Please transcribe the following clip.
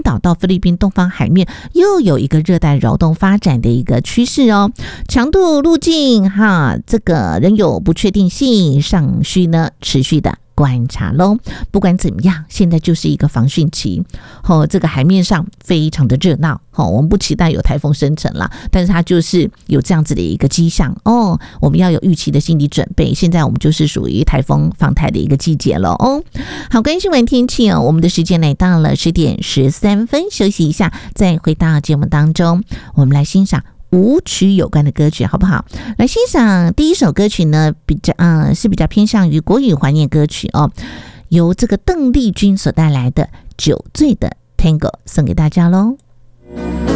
导到菲律宾东方海面又有一个热带扰动发展的一个趋势哦，强度路径这个仍有不确定性，尚需呢持续的观察咯。不管怎么样，现在就是一个防汛期这个海面上非常的热闹我们不期待有台风生成啦，但是它就是有这样子的一个迹象我们要有预期的心理准备。现在我们就是属于台风放台的一个季节了好，关于新闻天气我们的时间来到了10点13分，休息一下，再回到节目当中，我们来欣赏舞曲有关的歌曲好不好？来欣赏第一首歌曲呢，比较偏向于国语怀念歌曲由这个邓丽君所带来的《酒醉的 Tango》送给大家咯。